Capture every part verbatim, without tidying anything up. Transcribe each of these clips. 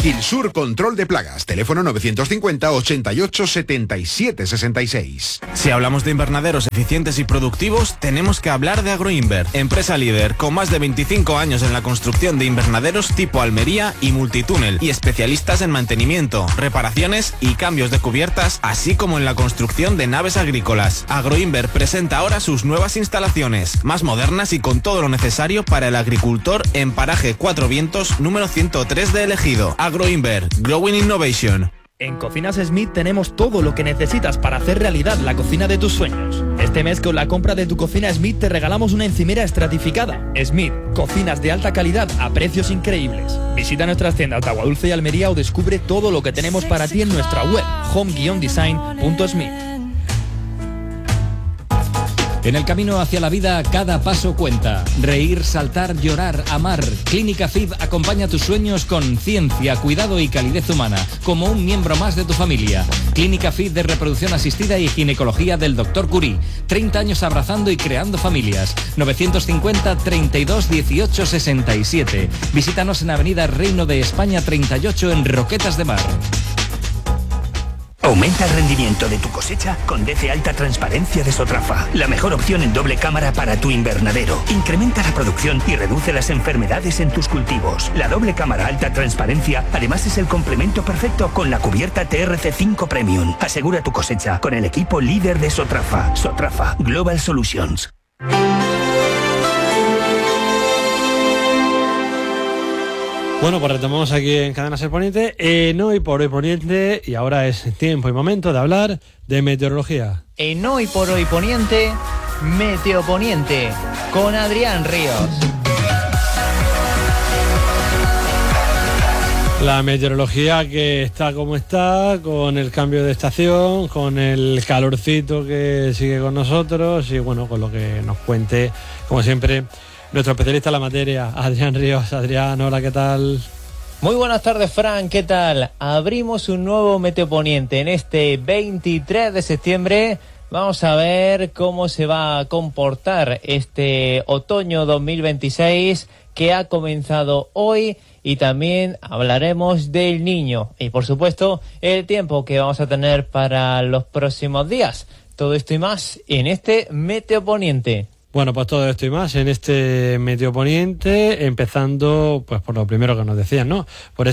Quilsur Control de Plagas, teléfono novecientos cincuenta, ochenta y ocho, setenta y siete, sesenta y seis. Si hablamos de invernaderos eficientes y productivos, tenemos que hablar de Agroinver, empresa líder con más de veinticinco años en la construcción de invernaderos tipo Almería y multitúnel, y especialistas en mantenimiento, reparaciones y cambios de cubiertas, así como en la construcción de naves agrícolas. Agroinver presenta ahora sus nuevas instalaciones, más modernas y con todo lo necesario para el agricultor en Paraje Cuatro Vientos, número ciento tres de Elegido. Agroinver, Growing Innovation. En Cocinas Smith tenemos todo lo que necesitas para hacer realidad la cocina de tus sueños. Este mes con la compra de tu cocina Smith te regalamos una encimera estratificada. Smith, cocinas de alta calidad a precios increíbles. Visita nuestras tiendas de Aguadulce y Almería o descubre todo lo que tenemos para ti en nuestra web home guion design punto smith. En el camino hacia la vida, cada paso cuenta. Reír, saltar, llorar, amar. Clínica F I D acompaña tus sueños con ciencia, cuidado y calidez humana, como un miembro más de tu familia. Clínica F I D de reproducción asistida y ginecología del doctor Curie. treinta años abrazando y creando familias. novecientos cincuenta, treinta y dos, dieciocho, sesenta y siete. Visítanos en Avenida Reino de España treinta y ocho en Roquetas de Mar. Aumenta el rendimiento de tu cosecha con D C Alta Transparencia de Sotrafa, la mejor opción en doble cámara para tu invernadero. Incrementa la producción y reduce las enfermedades en tus cultivos. La doble cámara Alta Transparencia además es el complemento perfecto con la cubierta T R C cinco Premium. Asegura tu cosecha con el equipo líder de Sotrafa. Sotrafa Global Solutions. Bueno, pues retomamos aquí en Cadena Ser Poniente, en Hoy por Hoy Poniente, y ahora es tiempo y momento de hablar de meteorología. En Hoy por Hoy Poniente, Meteoponiente, con Adrián Ríos. La meteorología que está como está, con el cambio de estación, con el calorcito que sigue con nosotros, y bueno, con lo que nos cuente, como siempre, nuestro especialista en la materia, Adrián Ríos. Adrián, hola, ¿qué tal? Muy buenas tardes, Fran, ¿qué tal? Abrimos un nuevo Meteoponiente en este veintitrés de septiembre. Vamos a ver cómo se va a comportar este otoño dos mil veintiséis que ha comenzado hoy, y también hablaremos del Niño y, por supuesto, el tiempo que vamos a tener para los próximos días. Todo esto y más en este Meteoponiente. Bueno, pues todo esto y más en este Meteoponiente, empezando pues por lo primero que nos decían, ¿no? Por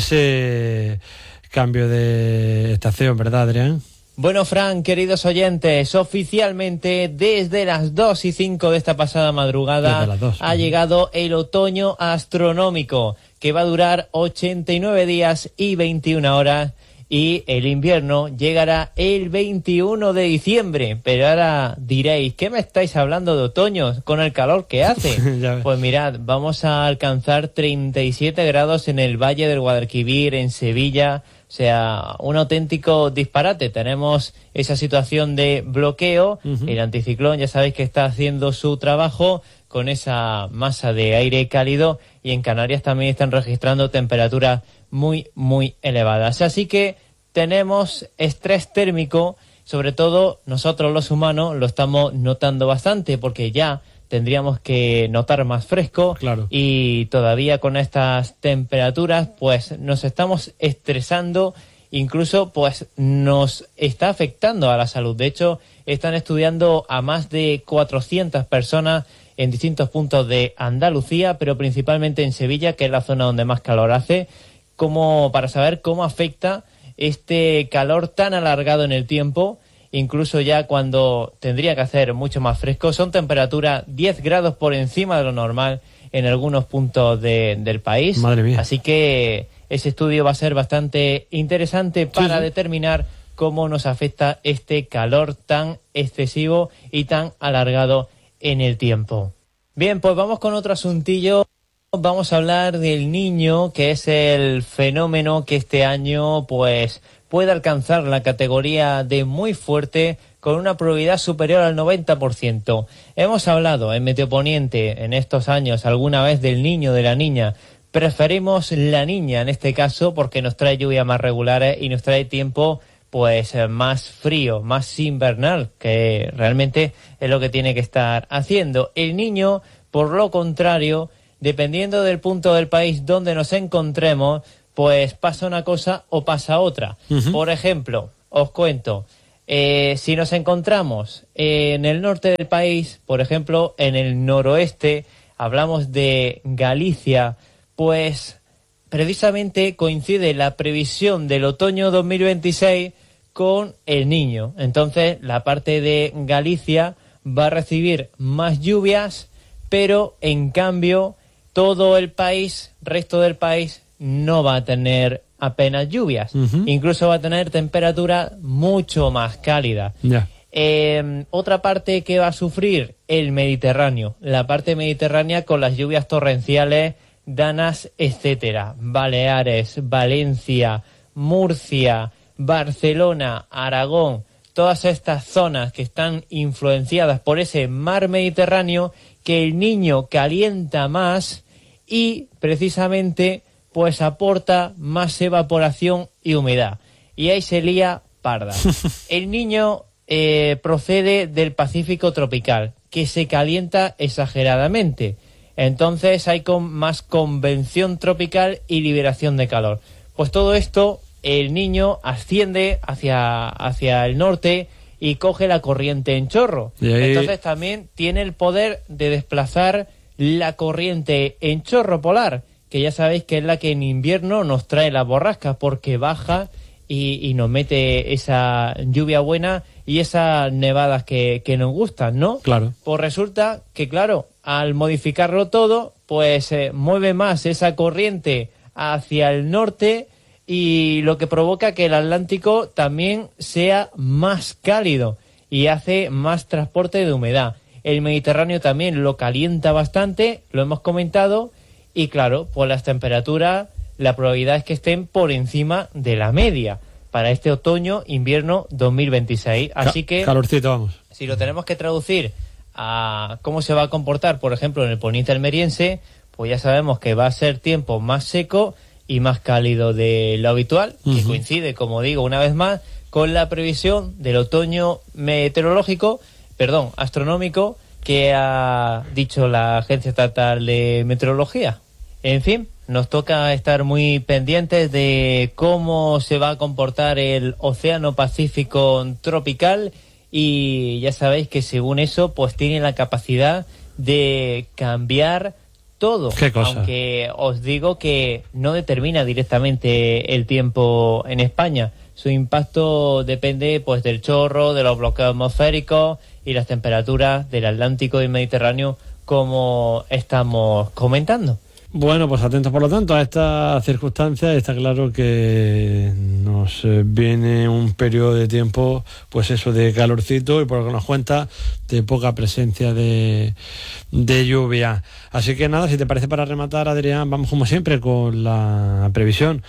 ese cambio de estación, ¿verdad, Adrián? Bueno, Fran, queridos oyentes, oficialmente desde las dos y cinco de esta pasada madrugada ha llegado el otoño astronómico, que va a durar ochenta y nueve días y veintiuna horas. Y el invierno llegará el veintiuno de diciembre. Pero ahora diréis, ¿qué me estáis hablando de otoño con el calor que hace? Pues mirad, vamos a alcanzar treinta y siete grados en el Valle del Guadalquivir, en Sevilla. O sea, un auténtico disparate. Tenemos esa situación de bloqueo. Uh-huh. El anticiclón, ya sabéis que está haciendo su trabajo con esa masa de aire cálido. Y en Canarias también están registrando temperaturas muy, muy elevadas. Así que tenemos estrés térmico, sobre todo nosotros los humanos lo estamos notando bastante, porque ya tendríamos que notar más fresco. Claro. Y todavía con estas temperaturas pues nos estamos estresando, incluso pues nos está afectando a la salud. De hecho, están estudiando a más de cuatrocientas personas en distintos puntos de Andalucía, pero principalmente en Sevilla, que es la zona donde más calor hace, como para saber cómo afecta este calor tan alargado en el tiempo, incluso ya cuando tendría que hacer mucho más fresco. Son temperaturas diez grados por encima de lo normal en algunos puntos de, del país. Madre mía. Así que ese estudio va a ser bastante interesante para sí, sí. determinar cómo nos afecta este calor tan excesivo y tan alargado en el tiempo. Bien, pues vamos con otro asuntillo. Vamos a hablar del Niño, que es el fenómeno que este año pues puede alcanzar la categoría de muy fuerte, con una probabilidad superior al noventa por ciento. Hemos hablado en Meteoponiente en estos años alguna vez del niño, de la niña. Preferimos la niña en este caso porque nos trae lluvias más regulares y nos trae tiempo pues más frío, más invernal, que realmente es lo que tiene que estar haciendo. El Niño, por lo contrario, dependiendo del punto del país donde nos encontremos, pues pasa una cosa o pasa otra. Uh-huh. Por ejemplo, os cuento, eh, si nos encontramos en el norte del país, por ejemplo, en el noroeste, hablamos de Galicia, pues precisamente coincide la previsión del otoño dos mil veintiséis con el Niño. Entonces, la parte de Galicia va a recibir más lluvias, pero en cambio todo el país, resto del país, no va a tener apenas lluvias. Uh-huh. Incluso va a tener temperatura mucho más cálida. Yeah. Eh, otra parte que va a sufrir, el Mediterráneo. La parte mediterránea con las lluvias torrenciales, danas, etcétera. Baleares, Valencia, Murcia, Barcelona, Aragón, todas estas zonas que están influenciadas por ese mar Mediterráneo, que el Niño calienta más y precisamente pues aporta más evaporación y humedad. Y ahí se lía parda. El Niño eh, procede del Pacífico tropical, que se calienta exageradamente. Entonces hay con más convención tropical y liberación de calor. Pues todo esto, el Niño asciende hacia, hacia el norte y coge la corriente en chorro. Y ahí... Entonces también tiene el poder de desplazar la corriente en chorro polar, que ya sabéis que es la que en invierno nos trae las borrascas, porque baja y, y nos mete esa lluvia buena y esas nevadas que, que nos gustan, ¿no? Claro. Pues resulta que, claro, al modificarlo todo, pues eh, mueve más esa corriente hacia el norte, y lo que provoca que el Atlántico también sea más cálido y hace más transporte de humedad. El Mediterráneo también lo calienta bastante, lo hemos comentado, y claro, pues las temperaturas, la probabilidad es que estén por encima de la media para este otoño-invierno dos mil veintiséis. Así que, calorcito, vamos. Si lo tenemos que traducir a cómo se va a comportar, por ejemplo, en el poniente almeriense, pues ya sabemos que va a ser tiempo más seco y más cálido de lo habitual, uh-huh. que coincide, como digo, una vez más, con la previsión del otoño meteorológico, perdón, astronómico, que ha dicho la Agencia Estatal de Meteorología. En fin, nos toca estar muy pendientes de cómo se va a comportar el Océano Pacífico tropical, y ya sabéis que según eso, pues tiene la capacidad de cambiar todo. ¿Qué cosa? Aunque os digo que no determina directamente el tiempo en España. Su impacto depende pues del chorro, de los bloqueos atmosféricos y las temperaturas del Atlántico y Mediterráneo, como estamos comentando. Bueno, pues atentos por lo tanto a estas circunstancias. Está claro que nos viene un periodo de tiempo, pues eso, de calorcito, y por lo que nos cuenta, de poca presencia de, de lluvia. Así que nada, si te parece, para rematar, Adrián, vamos como siempre con la previsión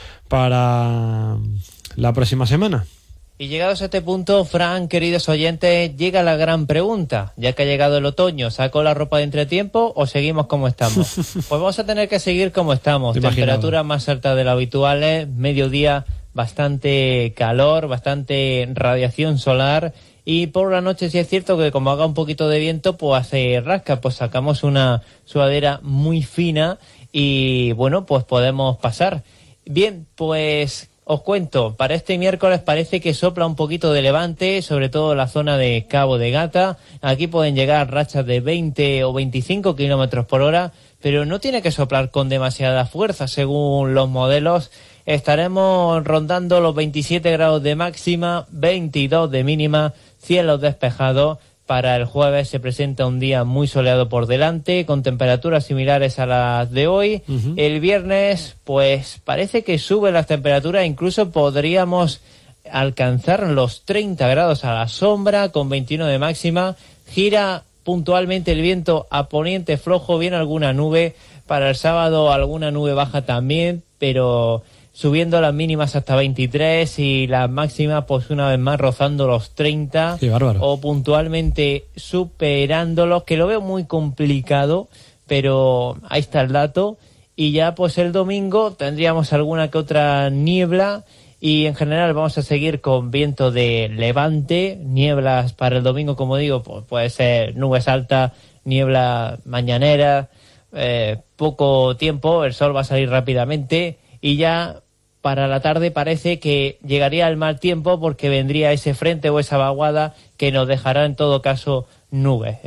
para la próxima semana. Y llegados a este punto, Fran, queridos oyentes, llega la gran pregunta. Ya que ha llegado el otoño, ¿saco la ropa de entretiempo o seguimos como estamos? Pues vamos a tener que seguir como estamos. Temperaturas más altas de lo habituales, mediodía bastante calor, bastante radiación solar, y por la noche sí es cierto que como haga un poquito de viento, pues hace rasca, pues sacamos una sudadera muy fina y bueno, pues podemos pasar. Bien, pues os cuento, para este miércoles parece que sopla un poquito de levante, sobre todo en la zona de Cabo de Gata. Aquí pueden llegar rachas de veinte o veinticinco kilómetros por hora, pero no tiene que soplar con demasiada fuerza según los modelos. Estaremos rondando los veintisiete grados de máxima, veintidós de mínima, cielos despejados. Para el jueves se presenta un día muy soleado por delante, con temperaturas similares a las de hoy. Uh-huh. El viernes, pues parece que suben las temperaturas, incluso podríamos alcanzar los treinta grados a la sombra, con veintiuno de máxima. Gira puntualmente el viento a poniente flojo, viene alguna nube. Para el sábado alguna nube baja también, pero subiendo las mínimas hasta veintitrés y las máximas pues una vez más rozando los treinta. Qué bárbaro. O puntualmente superándolos, que lo veo muy complicado, pero ahí está el dato. Y ya pues el domingo tendríamos alguna que otra niebla, y en general vamos a seguir con viento de levante. Nieblas para el domingo, como digo, pues puede ser nubes altas, niebla mañanera, eh, poco tiempo, el sol va a salir rápidamente. Y ya para la tarde parece que llegaría el mal tiempo porque vendría ese frente o esa vaguada que nos dejará en todo caso nubes.